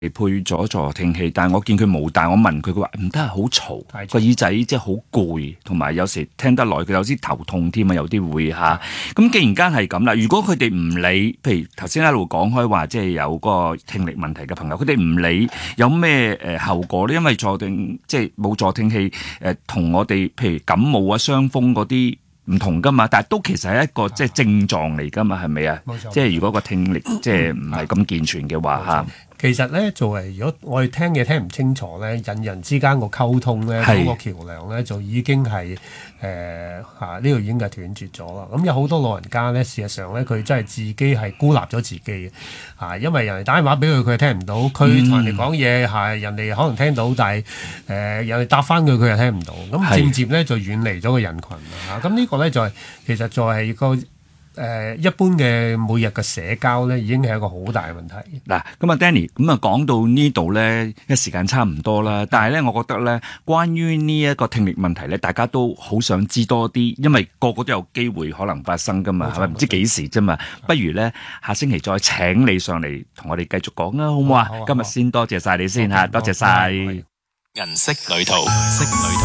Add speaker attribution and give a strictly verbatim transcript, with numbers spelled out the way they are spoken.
Speaker 1: 配咗助聽器，但係我見佢冇戴，我問佢，佢話唔得，好嘈，個耳仔即係好攰，同埋有時聽得耐，佢有啲頭痛添啊，有啲會嚇。咁、啊、既然間係咁啦，如果佢哋唔理，譬如頭先一路講開話，即係有個聽力問題嘅朋友，佢哋唔理有咩誒後果咧？因為助聽即係冇助聽器誒，同、呃、我哋譬如感冒啊、傷風嗰啲唔同噶嘛，但係都其實係一個即係症狀嚟噶嘛，係咪啊？冇錯。即係如果個聽力即係唔係咁健全嘅話嚇。
Speaker 2: 其實咧，作為如果我哋聽嘢聽唔清楚咧，人人之間個溝通咧，嗰個橋梁咧，就已經係誒嚇呢度已經係斷絕咗啦。咁有好多老人家咧，事實上咧，佢真係自己係孤立咗自己嘅嚇、啊，因為人哋打電話俾佢，佢係聽唔到；佢同人哋講嘢係人哋可能聽到，但係誒、呃、人哋答翻佢，佢又聽唔到。咁漸漸咧就遠離咗個人群啦嚇。咁、啊、呢個咧就係、是、其實就係個。誒、呃、一般嘅每日嘅社交咧，已經係一個好大嘅問題。
Speaker 1: 嗱，咁啊，Danny，咁啊講到呢度咧，嘅時間差唔多啦。但係咧，我覺得咧，關於呢一個聽力問題咧，大家都好想知多啲，因為個個都有機會可能發生噶嘛，係咪？唔知幾時啫嘛。不如咧，下星期再請你上嚟同我哋繼續講啊，好唔好啊？今日先多謝晒你先嚇，多謝晒。
Speaker 3: 銀色旅途。